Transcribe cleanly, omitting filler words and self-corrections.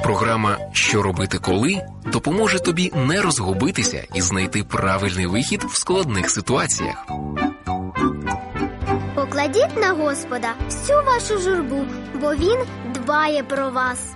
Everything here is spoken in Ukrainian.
Програма «Що робити коли» допоможе тобі не розгубитися і знайти правильний вихід в складних ситуаціях. Покладіть на Господа всю вашу журбу, бо Він дбає про вас.